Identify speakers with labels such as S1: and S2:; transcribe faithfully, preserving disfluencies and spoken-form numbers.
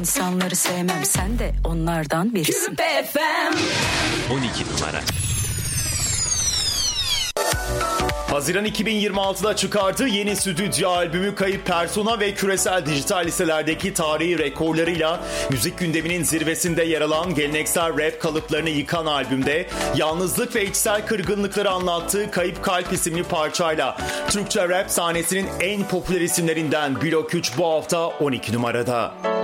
S1: insanları sevmem, sen de onlardan birisin.
S2: Küpe F M
S3: on iki numara.
S4: Haziran iki bin yirmi altıda çıkardığı yeni stüdyo albümü Kayıp Persona ve küresel dijital listelerdeki tarihi rekorlarıyla müzik gündeminin zirvesinde yer alan geleneksel rap kalıplarını yıkan albümde yalnızlık ve içsel kırgınlıkları anlattığı Kayıp Kalp isimli parçayla Türkçe rap sahnesinin en popüler isimlerinden Blok üç bu hafta on iki numarada.